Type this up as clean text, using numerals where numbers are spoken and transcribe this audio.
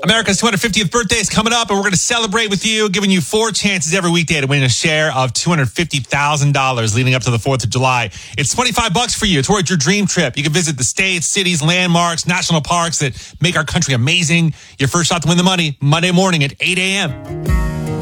America's 250th birthday is coming up, and we're going to celebrate with you, giving you 4 chances every weekday to win a share of $250,000 leading up to the 4th of July. It's $25 for you towards your dream trip. You can visit the states, cities, landmarks, national parks that make our country amazing. Your first shot to win the money, Monday morning at 8 a.m.